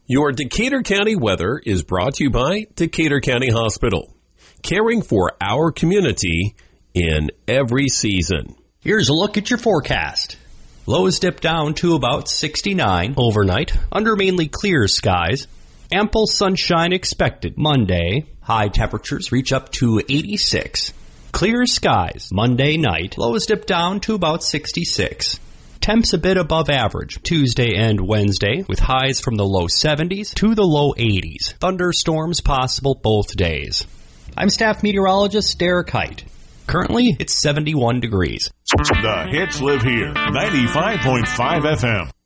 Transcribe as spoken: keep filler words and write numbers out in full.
Your Decatur County weather is brought to you by Decatur County Hospital, caring for our community in every season. Here's a look at your forecast. Lows dip down to about sixty-nine overnight under mainly clear skies. Ample sunshine expected Monday. High temperatures reach up to eighty-six. Clear skies Monday night. Lows dip down to about sixty-six. Temps a bit above average Tuesday and Wednesday, with highs from the low seventies to the low eighties. Thunderstorms possible both days. I'm staff meteorologist Derek Height. Currently, it's seventy-one degrees. The hits live here. ninety-five point five F M.